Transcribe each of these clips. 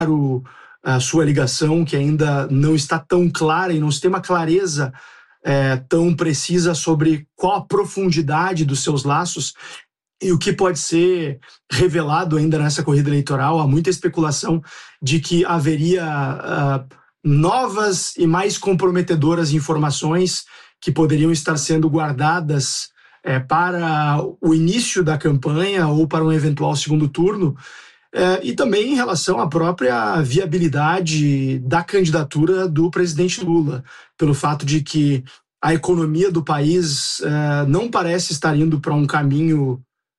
a sua ligação, que ainda não está tão clara e não se tem uma clareza tão precisa sobre qual a profundidade dos seus laços e o que pode ser revelado ainda nessa corrida eleitoral. Há muita especulação de que haveria novas e mais comprometedoras informações que poderiam estar sendo guardadas para o início da campanha ou para um eventual segundo turno, e também em relação à própria viabilidade da candidatura do presidente Lula, pelo fato de que a economia do país não parece estar indo para um caminho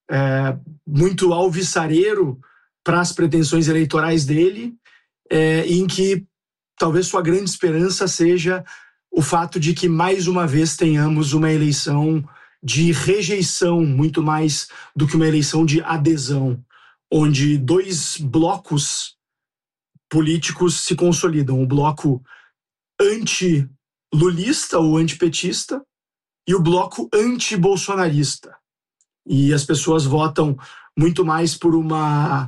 muito alvissareiro para as pretensões eleitorais dele, em que talvez sua grande esperança seja o fato de que mais uma vez tenhamos uma eleição de rejeição, muito mais do que uma eleição de adesão, onde dois blocos políticos se consolidam: o bloco anti-lulista ou antipetista e o bloco anti-bolsonarista. E as pessoas votam muito mais por uma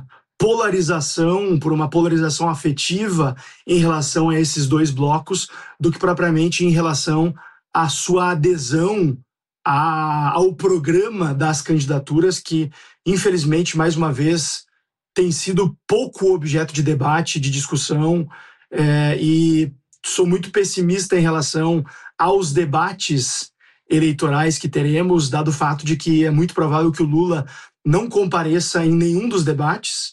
polarização afetiva em relação a esses dois blocos do que propriamente em relação à sua adesão ao programa das candidaturas, que, infelizmente, mais uma vez, tem sido pouco objeto de debate, de discussão, e sou muito pessimista em relação aos debates eleitorais que teremos, dado o fato de que é muito provável que o Lula não compareça em nenhum dos debates,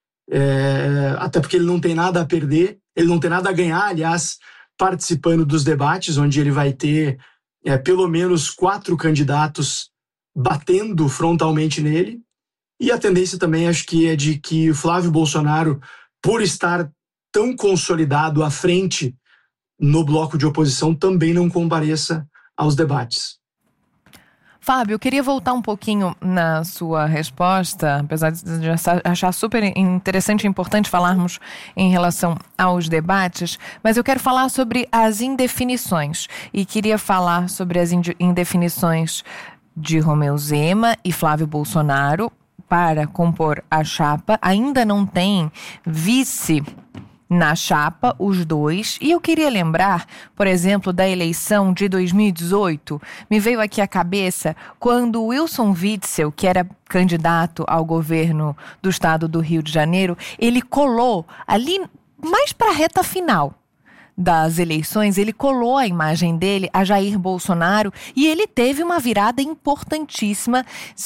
até porque ele não tem nada a perder, ele não tem nada a ganhar, aliás, participando dos debates, onde ele vai ter pelo menos 4 candidatos batendo frontalmente nele. E a tendência também, acho que é de que o Flávio Bolsonaro, por estar tão consolidado à frente no bloco de oposição, também não compareça aos debates. Fábio, eu queria voltar um pouquinho na sua resposta, apesar de achar super interessante e importante falarmos em relação aos debates, mas eu quero falar sobre as indefinições e queria falar sobre as indefinições de Romeu Zema e Flávio Bolsonaro para compor a chapa. Ainda não tem vice na chapa, os dois. E eu queria lembrar, por exemplo, da eleição de 2018. Me veio aqui à cabeça quando Wilson Witzel, que era candidato ao governo do estado do Rio de Janeiro, ele colou ali mais para a reta final das eleições, ele colou a imagem dele a Jair Bolsonaro e ele teve uma virada importantíssima,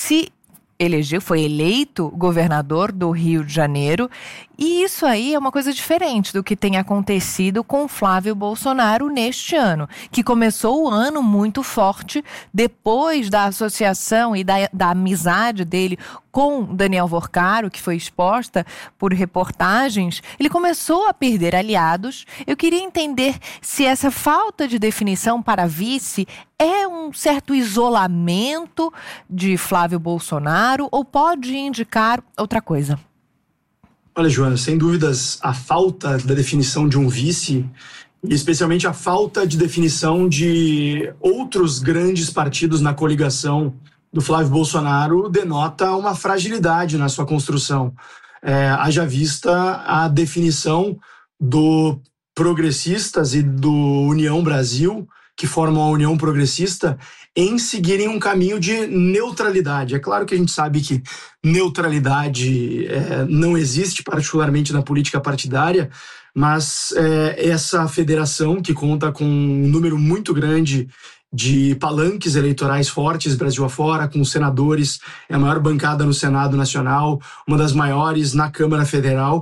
foi eleito governador do Rio de Janeiro, e isso aí é uma coisa diferente do que tem acontecido com Flávio Bolsonaro neste ano, que começou o ano muito forte, depois da associação e da amizade dele com Daniel Worcaro, que foi exposta por reportagens, ele começou a perder aliados. Eu queria entender se essa falta de definição para vice é um certo isolamento de Flávio Bolsonaro ou pode indicar outra coisa. Olha, Joana, sem dúvidas, a falta da definição de um vice, e especialmente a falta de definição de outros grandes partidos na coligação do Flávio Bolsonaro, denota uma fragilidade na sua construção. Haja vista a definição do Progressistas e do União Brasil, que formam a União Progressista, em seguirem um caminho de neutralidade. É claro que a gente sabe que neutralidade não existe, particularmente na política partidária, mas essa federação, que conta com um número muito grande de palanques eleitorais fortes Brasil afora, com senadores, é a maior bancada no Senado Nacional, uma das maiores na Câmara Federal,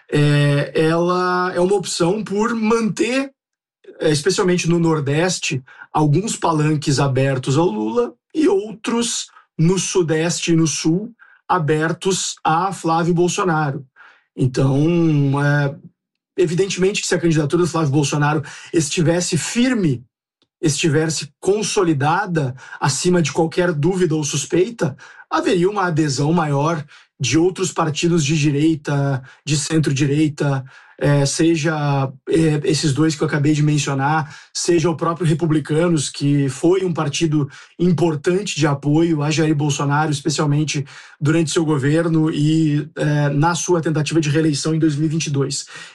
ela é uma opção por manter, especialmente no Nordeste, alguns palanques abertos ao Lula e outros no Sudeste e no Sul abertos a Flávio Bolsonaro. Então, evidentemente que se a candidatura do Flávio Bolsonaro estivesse firme, estivesse consolidada, acima de qualquer dúvida ou suspeita, haveria uma adesão maior de outros partidos de direita, de centro-direita, seja esses dois que eu acabei de mencionar, seja o próprio Republicanos, que foi um partido importante de apoio a Jair Bolsonaro, especialmente durante seu governo e na sua tentativa de reeleição em 2022.